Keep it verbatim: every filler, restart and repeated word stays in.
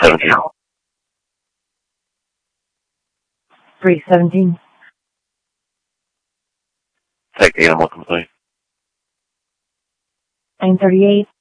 seventeen. three seventeen. Take the animal complete. nine thirty-eight.